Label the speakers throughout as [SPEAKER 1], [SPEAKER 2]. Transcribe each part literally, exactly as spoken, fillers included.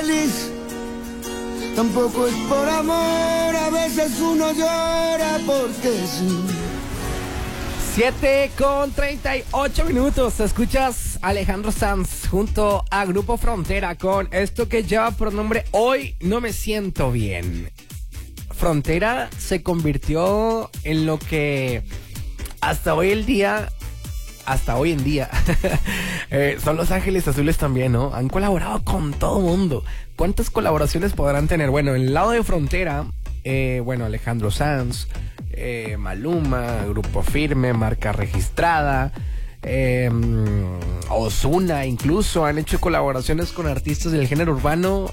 [SPEAKER 1] feliz. Tampoco es por amor, a veces uno llora porque sí.
[SPEAKER 2] siete con treinta y ocho minutos. Escuchas Alejandro Sanz junto a Grupo Frontera con esto que lleva por nombre Hoy no me siento bien. Frontera se convirtió en lo que hasta hoy el día, hasta hoy en día, eh, son Los Ángeles Azules también, ¿no? Han colaborado con todo mundo. ¿Cuántas colaboraciones podrán tener? Bueno, en el lado de Frontera, eh, bueno, Alejandro Sanz, eh, Maluma, Grupo Firme, Marca Registrada, eh, Ozuna, incluso han hecho colaboraciones con artistas del género urbano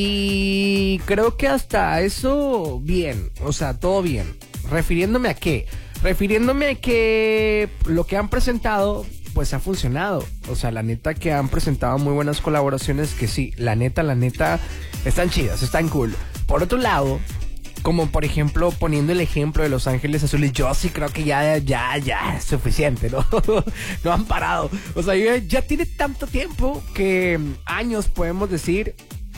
[SPEAKER 2] y creo que hasta eso bien, o sea, todo bien. ¿Refiriéndome a qué? Refiriéndome a que lo que han presentado pues ha funcionado. O sea, la neta que han presentado muy buenas colaboraciones que sí, la neta, la neta, están chidas, están cool. Por otro lado, como por ejemplo, poniendo el ejemplo de Los Ángeles Azules, yo sí creo que ya, ya, ya es suficiente, ¿no? No han parado. O sea, ya, ya tiene tanto tiempo que años podemos decir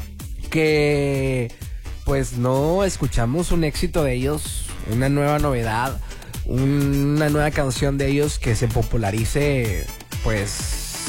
[SPEAKER 2] que pues no escuchamos un éxito de ellos, una nueva novedad, una nueva canción de ellos que se popularice pues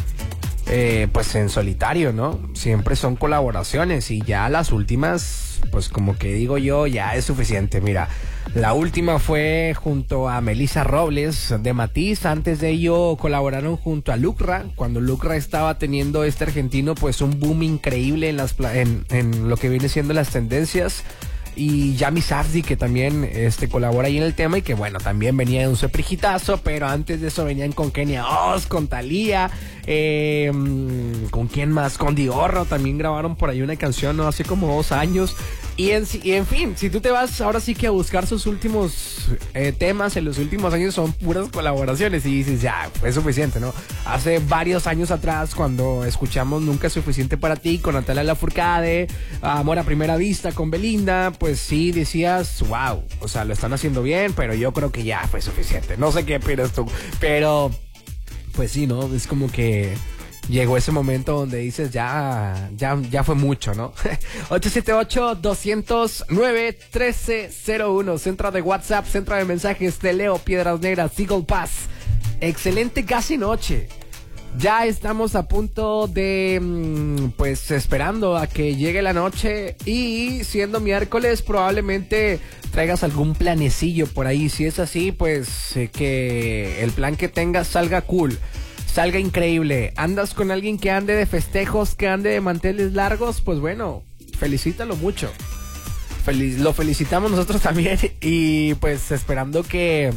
[SPEAKER 2] eh, pues en solitario, ¿no? Siempre son colaboraciones y ya las últimas pues como que digo yo ya es suficiente. Mira, la última fue junto a Melissa Robles de Matiz. Antes de ello colaboraron junto a Lucra, cuando Lucra estaba teniendo este argentino pues un boom increíble en las en, en lo que viene siendo las tendencias. Y Yami Safdie, que también este, colabora ahí en el tema y que bueno, también venía de un super hitazo, pero antes de eso venían con Kenia Oz, con Thalía, eh, ¿con quién más? Con Diorro, también grabaron por ahí una canción, ¿no? Hace como dos años. Y en, y en fin, si tú te vas ahora sí que a buscar sus últimos eh, temas en los últimos años son puras colaboraciones y dices, ya, es suficiente, ¿no? Hace varios años atrás, cuando escuchamos Nunca es suficiente para ti con Natalia Lafourcade, Amor a primera vista con Belinda, pues sí decías, wow, o sea, lo están haciendo bien, pero yo creo que ya fue suficiente. No sé qué opinas tú, pero pues sí, ¿no? Es como que llegó ese momento donde dices, ya, ya, ya fue mucho, ¿no? ocho siete ocho, dos cero nueve, uno tres cero uno, centro de WhatsApp, centro de mensajes de Leo Piedras Negras, Eagle Pass. Excelente casi noche. Ya estamos a punto de, pues, esperando a que llegue la noche y siendo miércoles probablemente traigas algún planecillo por ahí. Si es así, pues, eh, que el plan que tengas salga cool. Salga increíble. Andas con alguien que ande de festejos, que ande de manteles largos, pues bueno, felicítalo mucho. Feliz, lo felicitamos nosotros también y pues esperando que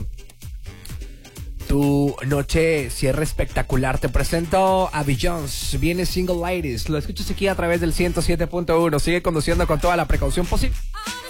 [SPEAKER 2] tu noche cierre espectacular. Te presento a Beyoncé, viene Single Ladies. Lo escuchas aquí a través del ciento siete punto uno. Sigue conduciendo con toda la precaución posible.